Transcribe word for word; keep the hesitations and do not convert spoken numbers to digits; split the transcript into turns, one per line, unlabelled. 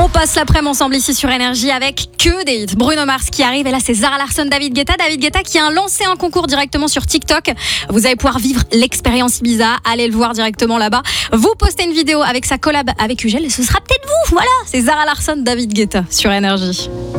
On passe l'après-midi ensemble ici sur Énergie avec que des hits. Bruno Mars qui arrive et là c'est Zara Larsson, David Guetta. David Guetta qui a lancé un concours directement sur TikTok. Vous allez pouvoir vivre l'expérience Ibiza. Allez le voir directement là-bas. Vous postez une vidéo avec sa collab avec Ugel et ce sera peut-être vous. Voilà, c'est Zara Larsson, David Guetta sur Énergie.